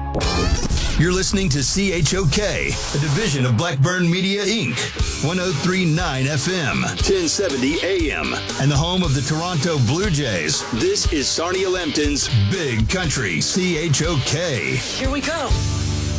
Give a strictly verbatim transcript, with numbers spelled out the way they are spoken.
You're listening to C H O K, a division of Blackburn Media, Incorporated, one oh three point nine F M, ten seventy A M, and the home of the Toronto Blue Jays. This is Sarnia Lambton's Big Country C H O K. Here we come.